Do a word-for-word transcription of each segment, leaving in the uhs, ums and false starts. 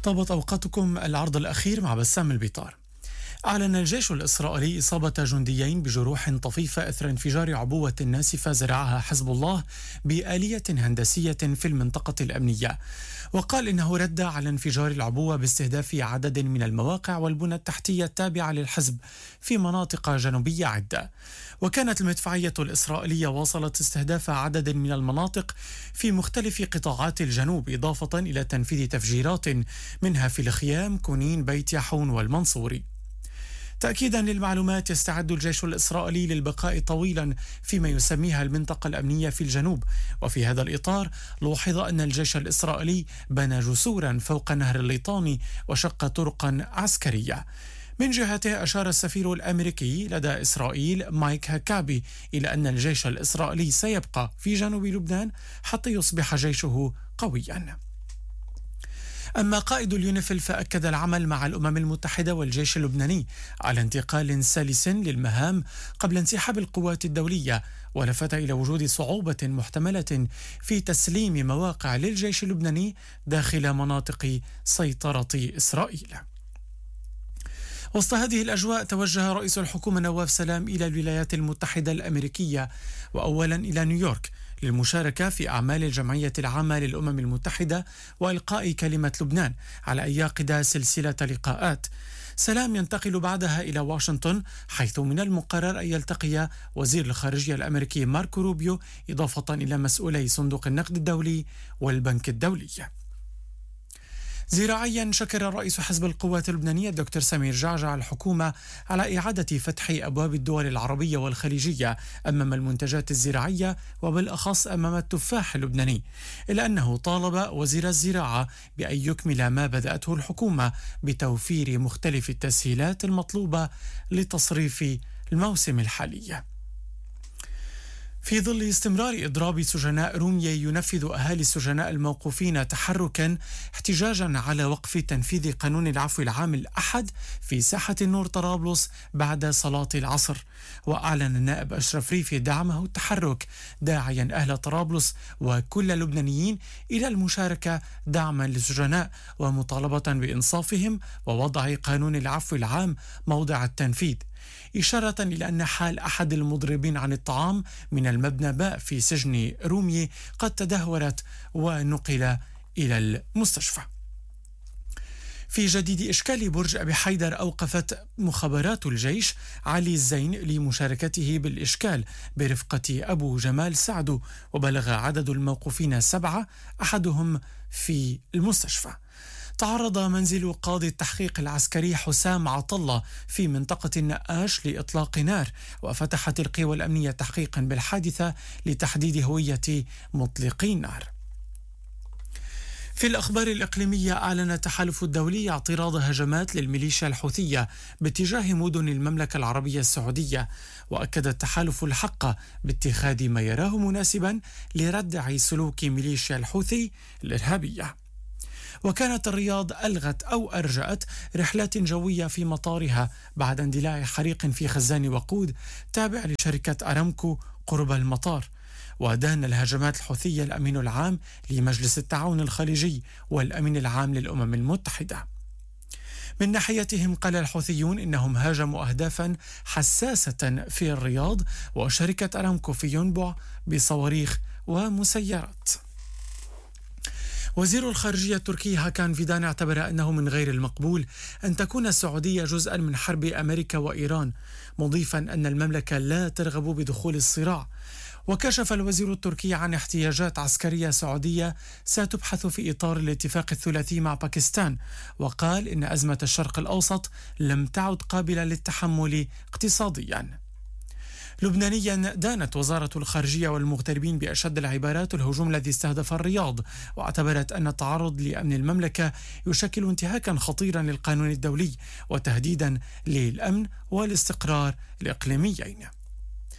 طابت أوقاتكم. العرض الأخير مع بسام البيطار. أعلن الجيش الإسرائيلي إصابة جنديين بجروح طفيفة إثر انفجار عبوة ناسفة زرعها حزب الله بآلية هندسية في المنطقة الأمنية، وقال إنه رد على انفجار العبوة باستهداف عدد من المواقع والبنى التحتية التابعة للحزب في مناطق جنوبية عدة. وكانت المدفعية الإسرائيلية واصلت استهداف عدد من المناطق في مختلف قطاعات الجنوب، إضافة إلى تنفيذ تفجيرات منها في الخيام، كونين، بيت يحون والمنصوري. تأكيدا للمعلومات، يستعد الجيش الإسرائيلي للبقاء طويلا فيما يسميها المنطقة الأمنية في الجنوب. وفي هذا الإطار لوحظ أن الجيش الإسرائيلي بنى جسورا فوق نهر الليطاني وشق طرقا عسكرية. من جهته أشار السفير الأمريكي لدى إسرائيل مايك هاكابي إلى أن الجيش الإسرائيلي سيبقى في جنوب لبنان حتى يصبح جيشه قويا. أما قائد اليونيفيل فأكد العمل مع الأمم المتحدة والجيش اللبناني على انتقال سلس للمهام قبل انسحاب القوات الدولية، ولفت إلى وجود صعوبة محتملة في تسليم مواقع للجيش اللبناني داخل مناطق سيطرة إسرائيل. وسط هذه الأجواء توجه رئيس الحكومة نواف سلام إلى الولايات المتحدة الأمريكية، وأولا إلى نيويورك للمشاركة في أعمال الجمعية العامة للأمم المتحدة وإلقاء كلمة لبنان، على أن يعقد سلسلة لقاءات. سلام ينتقل بعدها إلى واشنطن، حيث من المقرر أن يلتقي وزير الخارجية الأمريكي ماركو روبيو، إضافة إلى مسؤولي صندوق النقد الدولي والبنك الدولي. زراعيا، شكر رئيس حزب القوات اللبنانية الدكتور سمير جعجع الحكومة على إعادة فتح أبواب الدول العربية والخليجية أمام المنتجات الزراعية، وبالأخص أمام التفاح اللبناني، إلا أنه طالب وزير الزراعة بأن يكمل ما بدأته الحكومة بتوفير مختلف التسهيلات المطلوبة لتصريف الموسم الحالي. في ظل استمرار إضراب سجناء رومية، ينفذ أهالي السجناء الموقوفين تحركا احتجاجا على وقف تنفيذ قانون العفو العام الأحد في ساحة النور طرابلس بعد صلاة العصر. وأعلن النائب أشرف ريفي دعمه التحرك، داعيا أهل طرابلس وكل اللبنانيين إلى المشاركة دعما للسجناء ومطالبة بإنصافهم ووضع قانون العفو العام موضع التنفيذ، إشارة إلى أن حال أحد المضربين عن الطعام من المبنى باء في سجن رومية قد تدهورت ونقل إلى المستشفى. في جديد إشكال برج أبي حيدر، أوقفت مخابرات الجيش علي الزين لمشاركته بالإشكال برفقة أبو جمال سعدو، وبلغ عدد الموقوفين سبعة، أحدهم في المستشفى. تعرض منزل قاضي التحقيق العسكري حسام عطلة في منطقة النقاش لإطلاق نار، وفتحت القوى الأمنية تحقيقا بالحادثة لتحديد هوية مطلقي النار. في الأخبار الإقليمية، أعلن التحالف الدولي اعتراض هجمات للميليشيا الحوثية باتجاه مدن المملكة العربية السعودية، وأكد التحالف الحق باتخاذ ما يراه مناسبا لردع سلوك ميليشيا الحوثي الإرهابية. وكانت الرياض ألغت أو أرجأت رحلات جوية في مطارها بعد اندلاع حريق في خزان وقود تابع لشركة أرامكو قرب المطار. ودان الهجمات الحوثية الأمين العام لمجلس التعاون الخليجي والأمين العام للأمم المتحدة. من ناحيتهم، قال الحوثيون إنهم هاجموا أهدافا حساسة في الرياض وشركة أرامكو في ينبع بصواريخ ومسيرات. وزير الخارجية التركي هاكان فيدان اعتبر أنه من غير المقبول أن تكون السعودية جزءا من حرب أمريكا وإيران، مضيفا أن المملكة لا ترغب بدخول الصراع. وكشف الوزير التركي عن احتياجات عسكرية سعودية ستبحث في إطار الاتفاق الثلاثي مع باكستان، وقال إن أزمة الشرق الأوسط لم تعد قابلة للتحمل اقتصاديا. لبنانيا، دانت وزارة الخارجية والمغتربين بأشد العبارات الهجوم الذي استهدف الرياض، واعتبرت أن التعرض لأمن المملكة يشكل انتهاكا خطيرا للقانون الدولي وتهديدا للأمن والاستقرار الإقليميين.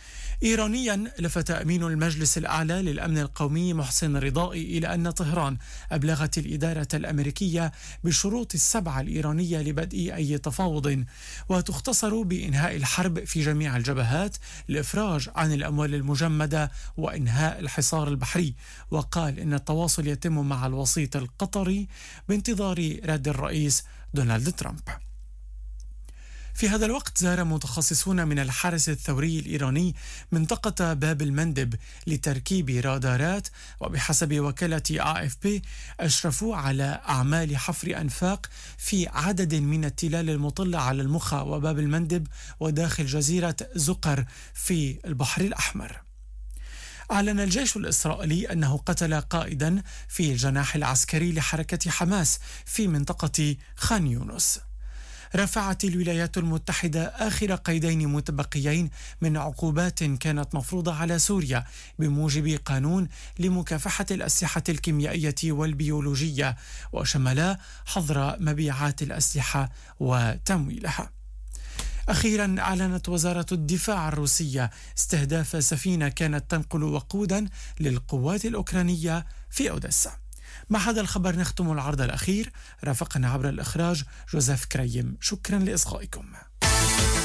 إيرانيا، لفت أمين المجلس الأعلى للأمن القومي محسن رضائي إلى أن طهران أبلغت الإدارة الأمريكية بالشروط السبعة الإيرانية لبدء أي تفاوض، وتختصر بإنهاء الحرب في جميع الجبهات، الإفراج عن الأموال المجمدة، وإنهاء الحصار البحري. وقال إن التواصل يتم مع الوسيط القطري بانتظار رد الرئيس دونالد ترامب. في هذا الوقت زار متخصصون من الحرس الثوري الإيراني منطقة باب المندب لتركيب رادارات، وبحسب وكالة إيه إف بي أشرفوا على أعمال حفر أنفاق في عدد من التلال المطلة على المخا وباب المندب وداخل جزيرة زقر في البحر الأحمر. أعلن الجيش الإسرائيلي أنه قتل قائدا في الجناح العسكري لحركة حماس في منطقة خان يونس. رفعت الولايات المتحدة آخر قيدين متبقيين من عقوبات كانت مفروضة على سوريا بموجب قانون لمكافحة الأسلحة الكيميائية والبيولوجية، وشملا حظر مبيعات الأسلحة وتمويلها. أخيرا أعلنت وزارة الدفاع الروسية استهداف سفينة كانت تنقل وقودا للقوات الأوكرانية في أوديسا. مع هذا الخبر نختم العرض الأخير. رافقنا عبر الإخراج جوزيف كريم. شكرا لإصغائكم.